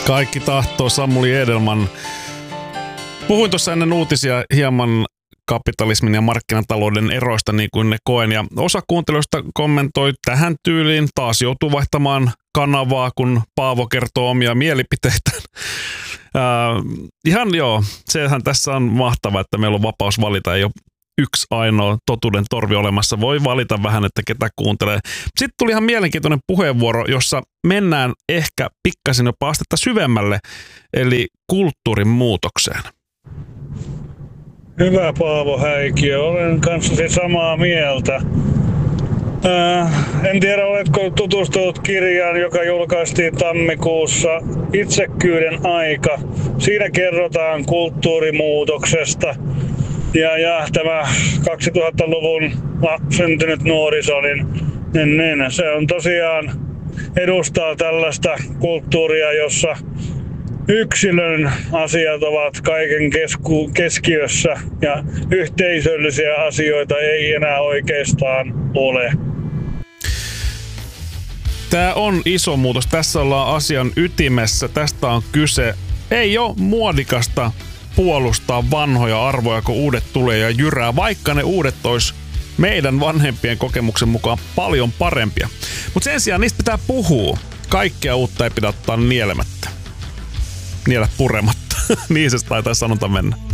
Kaikki tahtoo, Samuli Edelman. Puhuin tuossa ennen uutisia hieman kapitalismin ja markkinatalouden eroista niin kuin ne koen. Ja osa kuuntelijoista kommentoi tähän tyyliin. Taas joutuu vaihtamaan kanavaa, kun Paavo kertoo omia mielipiteitään. Ihan joo, sehän tässä on mahtavaa, että meillä on vapaus valita. Ei ole yksi ainoa totuuden torvi olemassa. Voi valita vähän, että ketä kuuntelee. Sitten tuli ihan mielenkiintoinen puheenvuoro, jossa mennään ehkä pikkasen jopa astetta syvemmälle, eli kulttuurin muutokseen. Hyvä Paavo Häikiö, olen kanssasi samaa mieltä. En tiedä, oletko tutustunut kirjaan, joka julkaistiin tammikuussa, Itsekkyyden aika. Siinä kerrotaan kulttuurimuutoksesta. Ja tämä 2000-luvun syntynyt nuoriso, niin se on tosiaan edustaa tällaista kulttuuria, jossa yksilön asiat ovat kaiken keskiössä ja yhteisöllisiä asioita ei enää oikeastaan ole. Tämä on iso muutos. Tässä ollaan asian ytimessä. Tästä on kyse. Ei ole muodikasta puolustaa vanhoja arvoja, kun uudet tulee ja jyrää, vaikka ne uudet olisi meidän vanhempien kokemuksen mukaan paljon parempia. Mutta sen sijaan niistä pitää puhua. Kaikkea uutta ei pidä ottaa nielemättä. Niele purematta. Niin se taitaa sanonta mennä.